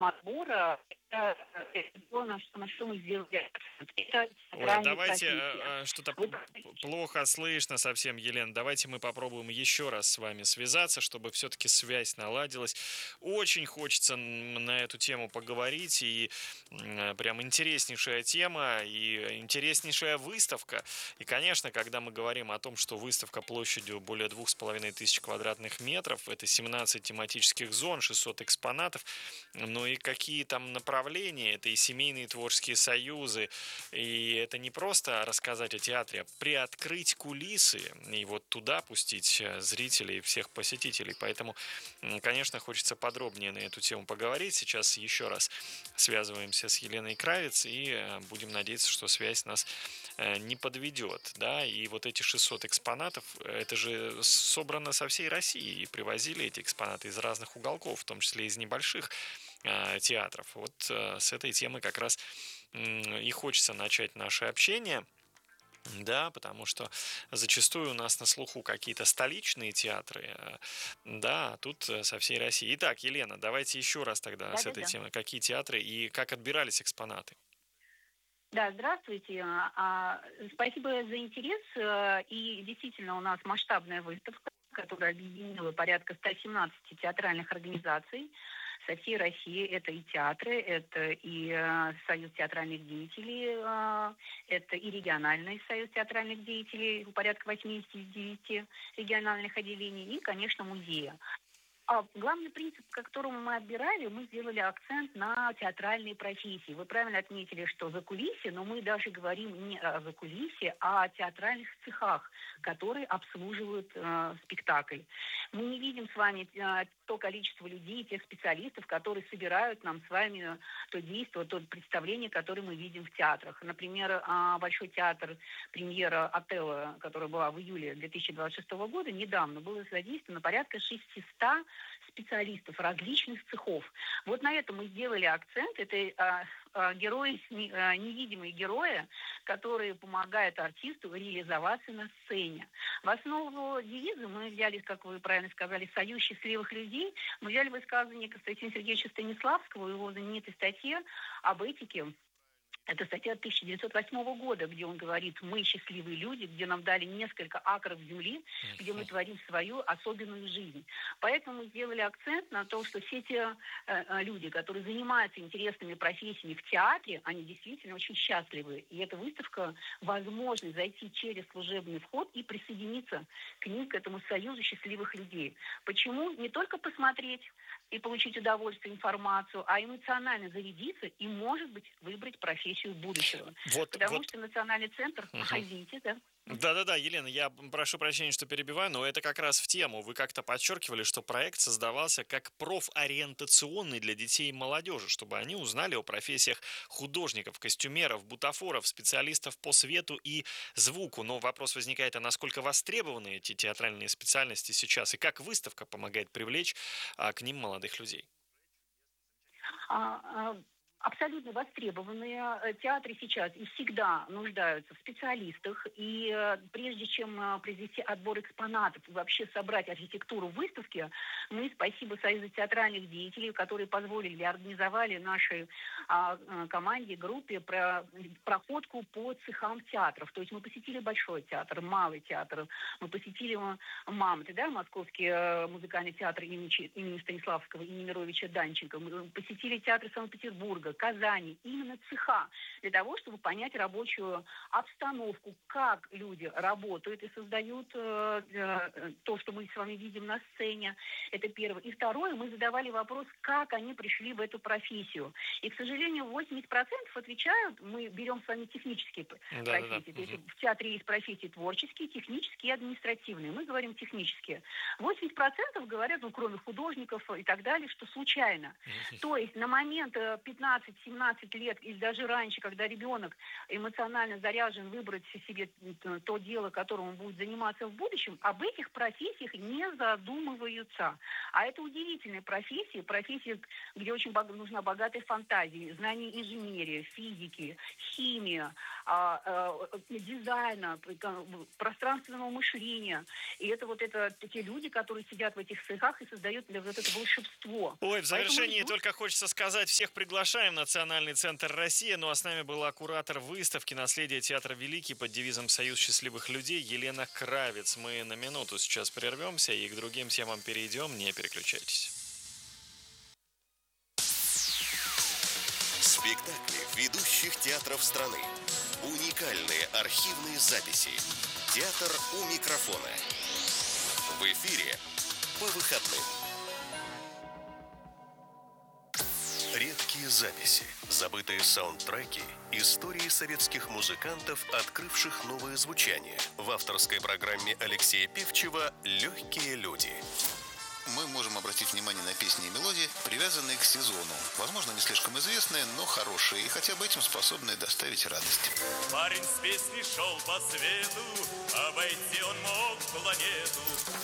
отбора, это то, на что мы сделали акцент. Это Ой, а театральные давайте профессии. что-то Вы плохо слышно совсем, Елена. Давайте мы попробуем еще раз с вами связаться, чтобы все-таки связь наладилась. Очень хочется на эту тему поговорить, и прям интереснейшая тема, и интереснейшая выставка. И, конечно, когда мы говорим о том, что выставка площадью более 2500 квадратных метров, это 17 тематических зон, 600 экспонатов, ну и какие там направления, это и семейные творческие союзы, и это не просто рассказать о театре, а приоткрыть кулисы и вот туда пустить зрителей и всех посетителей. Поэтому, конечно, хочется подробнее на эту тему поговорить. Сейчас еще раз связываемся с Еленой Кравец и будем надеяться, что связь нас не подведет. Да? И вот эти 600 экспонатов, это же собрано со всей России. И привозили эти экспонаты из разных уголков, в том числе из небольших театров. Вот с этой темы как раз и хочется начать наше общение. Да, потому что зачастую у нас на слуху какие-то столичные театры, да, а тут со всей России. Итак, Елена, давайте еще раз тогда с этой Да-да-да. темы. Какие театры и как отбирались экспонаты? Да, здравствуйте. Спасибо за интерес. И действительно, у нас масштабная выставка, которая объединила порядка 117 театральных организаций со всей России. Это и театры, это и Союз театральных деятелей, это и региональный союз театральных деятелей, порядка 89 региональных отделений, и, конечно, музеи. Главный принцип, по которому мы отбирали, мы сделали акцент на театральные профессии. Вы правильно отметили, что закулисье, но мы даже говорим не о закулисье, а о театральных цехах, которые обслуживают спектакль. Мы не видим с вами то количество людей, тех специалистов, которые собирают нам с вами то действие, то представление, которое мы видим в театрах. Например, Большой театр, премьера «Отелло», которая была в июле 2026 года, недавно было задействовано порядка 600 специалистов различных цехов. Вот на этом мы сделали акцент. Это герои, невидимые герои, которые помогают артисту реализоваться на сцене. В основу девиза мы взяли, как вы правильно сказали, «Союз счастливых людей». Мы взяли высказывание Константина Сергеевича Станиславского в его знаменитой статье об этике. Это статья 1908 года, где он говорит: «Мы счастливые люди, где нам дали несколько акров земли, где мы творим свою особенную жизнь». Поэтому мы сделали акцент на то, что все те люди, которые занимаются интересными профессиями в театре, они действительно очень счастливы. И эта выставка — возможность зайти через служебный вход и присоединиться к ним, к этому союзу счастливых людей. Почему? Не только посмотреть и получить удовольствие, информацию, а эмоционально зарядиться и, может быть, выбрать профессию будущего. Вот, Потому вот. что национальный центр, Мгм. извините, да. Да-да-да, Елена, я прошу прощения, что перебиваю, но это как раз в тему. Вы как-то подчеркивали, что проект создавался как профориентационный для детей и молодежи, чтобы они узнали о профессиях художников, костюмеров, бутафоров, специалистов по свету и звуку. Но вопрос возникает, а насколько востребованы эти театральные специальности сейчас, и как выставка помогает привлечь к ним молодых людей? А, а, Абсолютно востребованные театры сейчас и всегда нуждаются в специалистах. И прежде чем произвести отбор экспонатов и вообще собрать архитектуру выставки, мы, спасибо Союзу театральных деятелей, которые позволили, организовали нашей команде, группе проходку по цехам театров. То есть мы посетили Большой театр, Малый театр, мы посетили Мамонты, да, Московский музыкальный театр имени Станиславского и Немировича Данченко. Мы посетили театры Санкт-Петербурга, Казани, именно цеха, для того, чтобы понять рабочую обстановку, как люди работают и создают то, что мы с вами видим на сцене. Это первое. И второе, мы задавали вопрос, как они пришли в эту профессию. И, к сожалению, 80% отвечают, мы берем с вами технические Да-да-да. профессии. То есть в театре есть профессии творческие, технические и административные. Мы говорим технические. 80% говорят, ну, кроме художников и так далее, что случайно. То есть на момент 15 16-17 лет или даже раньше, когда ребенок эмоционально заряжен выбрать себе то дело, которым он будет заниматься в будущем, об этих профессиях не задумываются. А это удивительные профессии, где очень нужна богатая фантазия, знание инженерии, физики, химии, дизайна, пространственного мышления. И это те люди, которые сидят в этих цехах и создают вот это волшебство. Ой, в завершении только хочется сказать, всех приглашаем в Национальный центр «Россия». Ну а с нами была куратор выставки «Наследие театра Великий» под девизом «Союз счастливых людей» Елена Кравец. Мы на минуту сейчас прервемся и к другим темам перейдем. Не переключайтесь. Спектакли ведущих театров страны. Уникальные архивные записи. Театр у микрофона. В эфире по выходным. Редкие записи, забытые саундтреки, истории советских музыкантов, открывших новое звучание. В авторской программе Алексея Певчева «Легкие люди». Мы можем обратить внимание на песни и мелодии, привязанные к сезону. Возможно, не слишком известные, но хорошие, и хотя бы этим способные доставить радость. Парень с песней шел по свету, обойти он мог планету.